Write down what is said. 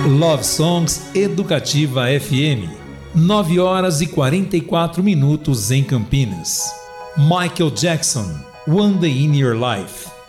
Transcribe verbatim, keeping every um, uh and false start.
Love Songs Educativa F M, nove horas e quarenta e quatro minutos em Campinas. Michael Jackson, One Day in Your Life.